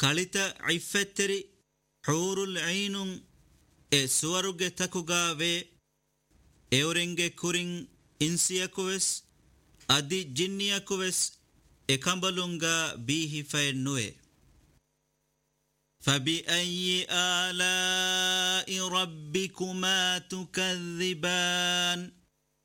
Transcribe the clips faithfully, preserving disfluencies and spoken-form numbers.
kalita iffetteri hurul ainun e suwaruge takuga ve eurenge kurin insiyakuves adi jinniyakuves e kambalunga bihi fayennuwe فبأي آلاء ربكما تكذبان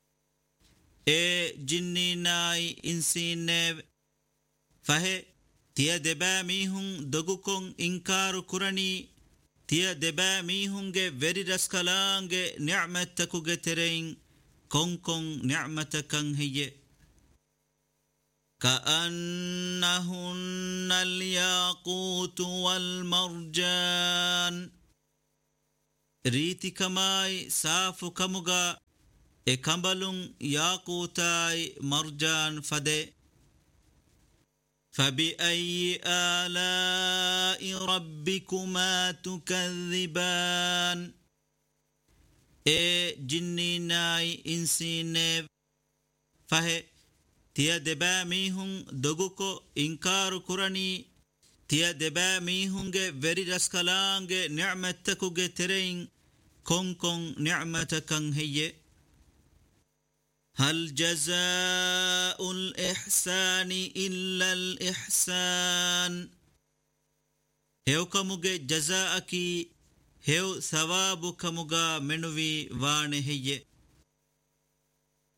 e jinninaai insiinne fahe tiya deba mihun dogukon inkaaru kurani tiya deba mihunge veri raskalaange ni'matakuge terein konkon ni'matakan hiye كأنهن الياقوت والمرجان ريتي كماي سافو كمغا اكمبلون ياقوتاي مرجان فدي فبأي آلاء ربكما تكذبان اي جنيناي انسينيب فهي tiya deba mihun doguko inkaaru kurani tiya deba mihunge veri raskalaange ni'matakuge terein konkon ni'matakan hiye هل جزاء الإحسان إلا الإحسان هيو كموغي جزاءكي هيو ثوابو كموغا منوي وانه هي